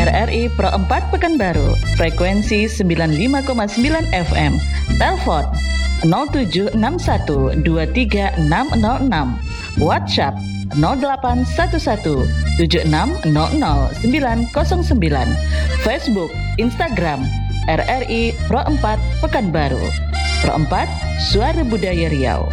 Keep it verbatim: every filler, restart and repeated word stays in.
R R I Pro empat Pekanbaru, frekuensi sembilan puluh lima koma sembilan F M. Telepon nol tujuh enam satu dua tiga enam nol enam. WhatsApp nol delapan satu satu tujuh enam nol nol sembilan nol sembilan. Facebook, Instagram R R I Pro empat Pekanbaru. Pro empat, Suara Budaya Riau.